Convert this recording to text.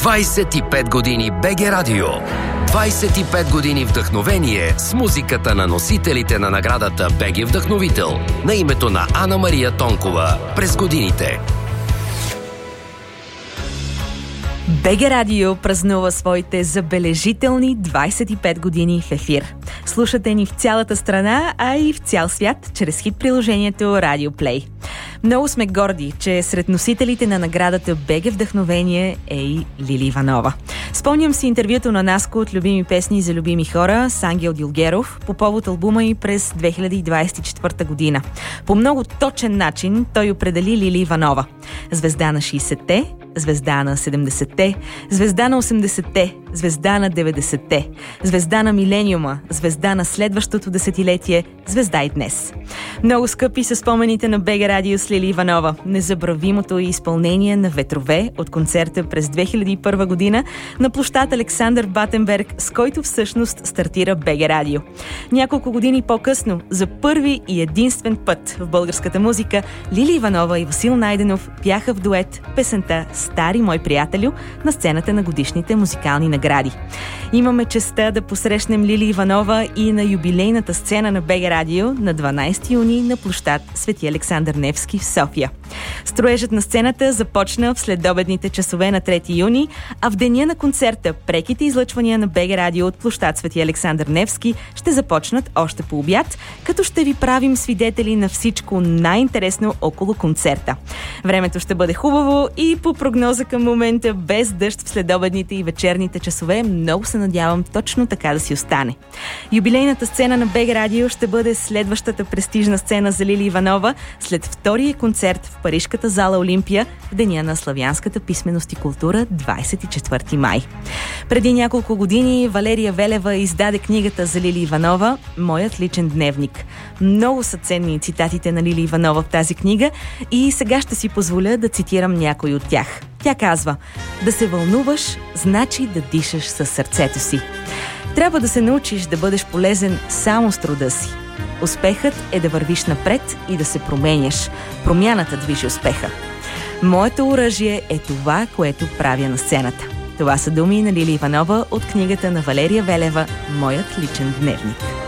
25 години БГ Радио. 25 години вдъхновение с музиката на носителите на наградата БГ Вдъхновител на името на Ана Мария Тонкова през годините. БГ Радио празнува своите забележителни 25 години в ефир. Слушате ни в цялата страна, а и в цял свят, чрез хит-приложението Radio Play. Много сме горди, че сред носителите на наградата БГ Вдъхновение е и Лили Иванова. Спомням си интервюто на Наско от Любими песни за любими хора с Ангел Дилгеров по повод албума й през 2024 година. По много точен начин той определи Лили Иванова. Звезда на 60-те, звезда на 70-те, звезда на 80-те, звезда на 90-те, звезда на милениума, звезда на следващото десетилетие, звезда и днес. Много скъпи са спомените на БГ Радио с Лили Иванова. Незабравимото изпълнение на Ветрове от концерта през 2001 година на площад Александър Батенберг, с който всъщност стартира БГ Радио. Няколко години по-късно, за първи и единствен път в българската музика, Лили Иванова и Васил Найденов пяха в дует песента "Стари мой приятелю" на сцената на годишните музикални награди. Имаме честта да посрещнем Лили Иванова и на юбилейната сцена на БГ Радио на 12 юни на площад Свети Александър Невски в София. Строежът на сцената започна в следобедните часове на 3 юни, а в деня на концерта преките излъчвания на БГ Радио от площад Свети Александър Невски ще започнат още по обяд, като ще ви правим свидетели на всичко най-интересно около концерта. Времето ще бъде хубаво и по прогноза към момента без дъжд в следобедните и вечерните часове. Много се надявам точно така да си остане. Юбилейната сцена на БГ Радио ще бъде следващата престижна сцена за Лили Иванова след втория концерт в парижката зала Олимпия в деня на славянската писменост и култура 24 май. Преди няколко години Валерия Велева издаде книгата за Лили Иванова "Моят личен дневник". Много са ценни цитатите на Лили Иванова в тази книга и сега ще си позволя да цитирам някой от тях. Тя казва: "Да се вълнуваш, значи да дишаш със сърцето си. Трябва да се научиш да бъдеш полезен само с труда си. Успехът е да вървиш напред и да се променяш. Промяната движи успеха. Моето оръжие е това, което правя на сцената." Това са думи на Лили Иванова от книгата на Валерия Велева "Моят личен дневник".